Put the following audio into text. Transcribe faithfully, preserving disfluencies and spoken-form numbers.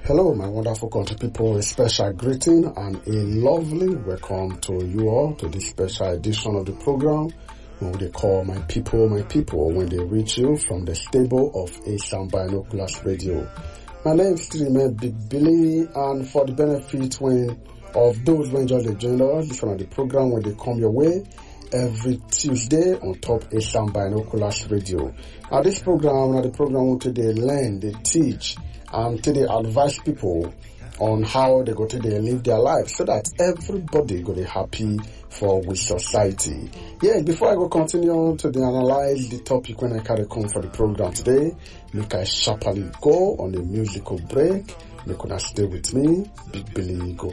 Hello, my wonderful country people. A special greeting and a lovely welcome to you all to this special edition of the program when they call My People, My People, when they reach you from the stable of Asian Binoculars Radio. My name is still Big Billy, and for the benefit when of those who enjoy the join us, this one of the program when they come your way every Tuesday on top Asian Binoculars Radio. Now this program, now the program where they learn, they teach, and till they advise people on how they go to they live their life so that everybody go to be happy for with society. Yes, before I go continue on to the analyze the topic when I carry come for the program today, make I sharply go on a musical break. Make una stay with me, Big Billy go.